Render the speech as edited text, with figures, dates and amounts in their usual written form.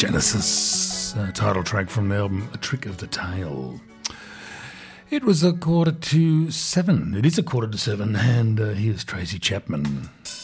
Genesis, title track from the album A Trick of the Tail. It was 7:15. It is 7:15, and here's Tracy Chapman.